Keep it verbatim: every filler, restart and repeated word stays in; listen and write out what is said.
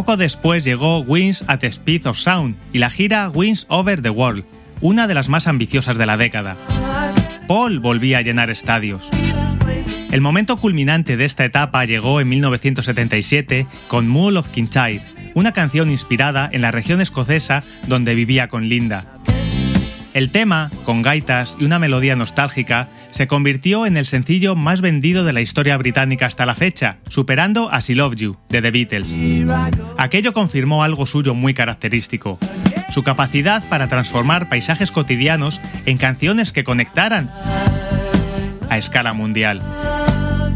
Poco después llegó Wings at the Speed of Sound y la gira Wings Over the World, una de las más ambiciosas de la década. Paul volvía a llenar estadios. El momento culminante de esta etapa llegó en mil novecientos setenta y siete con Mull of Kintyre, una canción inspirada en la región escocesa donde vivía con Linda. El tema, con gaitas y una melodía nostálgica, se convirtió en el sencillo más vendido de la historia británica hasta la fecha, superando a She Loves You, de The Beatles. Aquello confirmó algo suyo muy característico: su capacidad para transformar paisajes cotidianos en canciones que conectaran a escala mundial.